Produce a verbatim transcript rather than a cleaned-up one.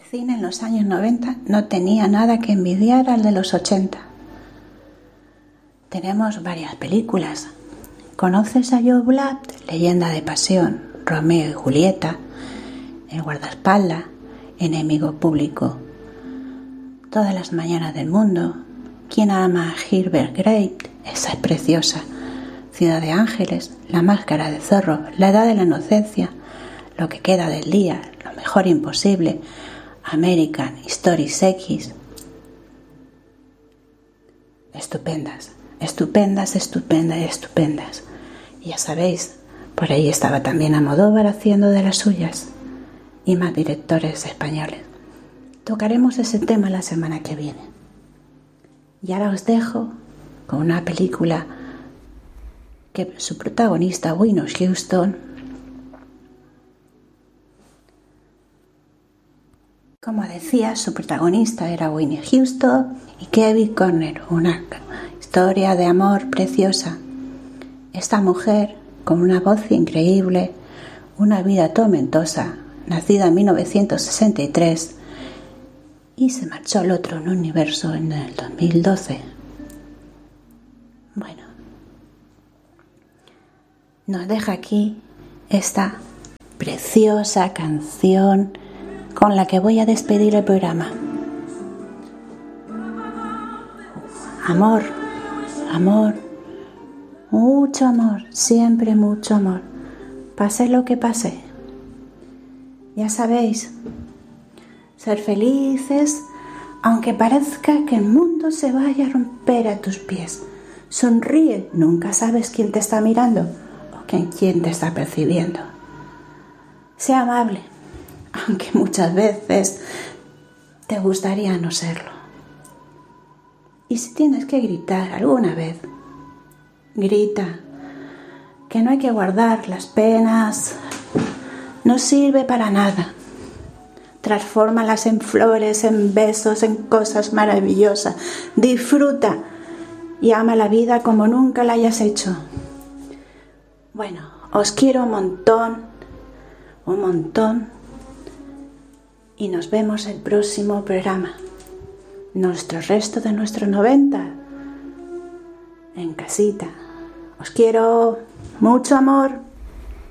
cine en los años noventa no tenía nada que envidiar al de los ochenta. Tenemos varias películas. ¿Conoces a Joe Black? Leyenda de pasión, Romeo y Julieta, El guardaespaldas, Enemigo público, Todas las mañanas del mundo, ¿Quién ama a Gilbert Grape? Esa es preciosa, Ciudad de ángeles, La máscara de zorro, La edad de la inocencia, Lo que queda del día, Lo mejor imposible, American Stories X. Estupendas, estupendas, estupendas, estupendas. Y ya sabéis, por ahí estaba también Almodóvar haciendo de las suyas, y más directores españoles. Tocaremos ese tema la semana que viene. Y ahora os dejo con una película que su protagonista, Whitney Houston, como decía, su protagonista era Whitney Houston y Kevin Costner, una historia de amor preciosa. Esta mujer, con una voz increíble, una vida tormentosa, nacida en mil novecientos sesenta y tres, y se marchó al otro universo en el dos mil doce. Bueno, nos deja aquí esta preciosa canción con la que voy a despedir el programa. Amor, amor, mucho amor, siempre mucho amor, pase lo que pase. Ya sabéis, ser felices aunque parezca que el mundo se vaya a romper a tus pies. Sonríe, nunca sabes quién te está mirando o quién te está percibiendo. Sea amable, aunque muchas veces te gustaría no serlo. Y si tienes que gritar alguna vez, grita, que no hay que guardar las penas, no sirve para nada. Transfórmalas en flores, en besos, en cosas maravillosas. Disfruta y ama la vida como nunca la hayas hecho. Bueno, os quiero un montón, un montón. Y nos vemos el próximo programa. Nuestro resto de nuestros noventa en casita. Os quiero, mucho amor.